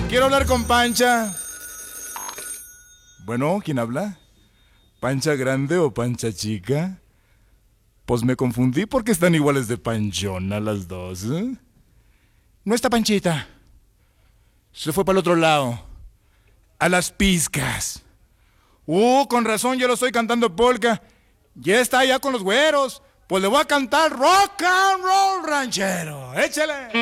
Quiero hablar con Pancha. Bueno, ¿quién habla? ¿Pancha grande o Pancha chica? Pues me confundí porque están iguales de panchona las dos, ¿eh? No está Panchita. Se fue para el otro lado. A las pizcas. Con razón yo lo estoy cantando polka. Ya está allá con los güeros. Pues le voy a cantar rock and roll ranchero. Échale.